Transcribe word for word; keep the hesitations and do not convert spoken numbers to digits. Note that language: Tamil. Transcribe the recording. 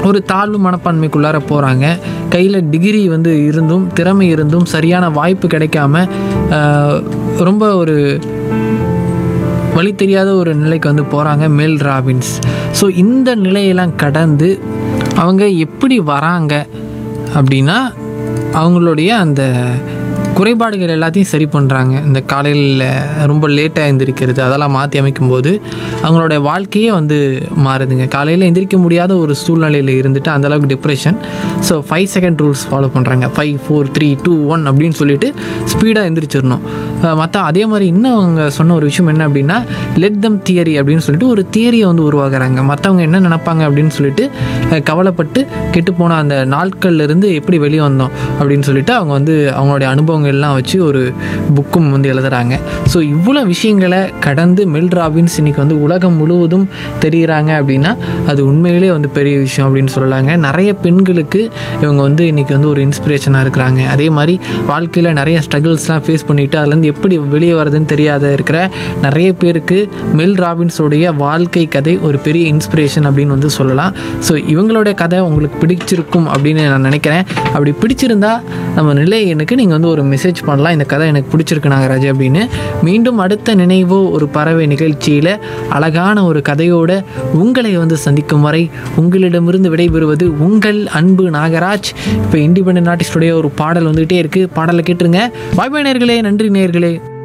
ஒரு தாழ்வு மனப்பான்மைக்குள்ளார போகிறாங்க. கையில் டிகிரி வந்து இருந்தும் திறமை இருந்தும் சரியான வாய்ப்பு கிடைக்காம ரொம்ப ஒரு வழி தெரியாத ஒரு நிலைக்கு வந்து போகிறாங்க மெல் ராபின்ஸ். ஸோ இந்த நிலையெல்லாம் கடந்து அவங்க எப்படி வராங்க அப்படின்னா, அவங்களுடைய அந்த குறைபாடுகள் எல்லாத்தையும் சரி பண்ணுறாங்க. இந்த காலையில் ரொம்ப லேட்டாக எழுந்திரிக்கிறது அதெல்லாம் மாற்றி அமைக்கும்போது அவங்களுடைய வாழ்க்கையே வந்து மாறுதுங்க. காலையில் எந்திரிக்க முடியாத ஒரு சூழ்நிலையில் இருந்துட்டு அந்தளவுக்கு depression. So five second rules follow பண்ணுறாங்க. Five four three two one அப்படின்னு சொல்லிட்டு ஸ்பீடாக எந்திரிச்சிடணும். மற்ற அதே மாதிரி இன்னும் அவங்க சொன்ன ஒரு விஷயம் என்ன அப்படின்னா, லெட் தம் தியரி அப்படின்னு சொல்லிட்டு ஒரு தியரியை வந்து உருவாக்குறாங்க. மற்றவங்க என்ன நினைப்பாங்க அப்படின்னு சொல்லிட்டு கவலைப்பட்டு கெட்டுப்போன அந்த நாட்கள்லேருந்து எப்படி வெளியே வந்தோம் அப்படின்னு சொல்லிட்டு அவங்க வந்து அவங்களுடைய அனுபவங்கள் எல்லாம் வச்சு ஒரு புக்கும் வந்து எழுதுகிறாங்க. ஸோ இவ்வளோ விஷயங்களை கடந்து மெல் ராபின்ஸ் இன்றைக்கி வந்து உலகம் முழுவதும் தெரிகிறாங்க அப்படின்னா அது உண்மையிலே வந்து பெரிய விஷயம் அப்படின்னு சொல்லலாங்க. நிறைய பெண்களுக்கு இவங்க வந்து இன்றைக்கி வந்து ஒரு இன்ஸ்பிரேஷனாக இருக்கிறாங்க. அதே மாதிரி வாழ்க்கையில் நிறைய ஸ்ட்ரகிள்ஸ்லாம் ஃபேஸ் பண்ணிவிட்டு அதுலேருந்து எப்படி வெளியே வரதுன்னு தெரியாத இருக்கிற நிறைய பேருக்கு மெல் ராபின்ஸோடைய வாழ்க்கை கதை ஒரு பெரிய இன்ஸ்பிரேஷன் அப்படின்னு வந்து சொல்லலாம். ஸோ இவங்களுடைய கதை உங்களுக்கு பிடிச்சிருக்கும் அப்படின்னு நான் நினைக்கிறேன். அப்படி பிடிச்சிருந்தா நம்ம நிலை எனக்கு நீங்கள் வந்து ஒரு மெசேஜ் பண்ணலாம், இந்த கதை எனக்கு பிடிச்சிருக்கு நாகராஜ் அப்படின்னு. மீண்டும் அடுத்த நினைவோ ஒரு பறவை நிகழ்ச்சியில் அழகான ஒரு கதையோடு உங்களை வந்து சந்திக்கும் வரை உங்களிடமிருந்து விடைபெறுவது உங்கள் அன்பு நாகராஜ். இப்போ இண்டிபெண்டன்ட் ஆர்டிஸ்டுடைய ஒரு பாடல் வந்துகிட்டே இருக்குது, பாடலை கேட்டுருங்க. பாய் பாய் நேயர்களே, நன்றி நேயர்களே.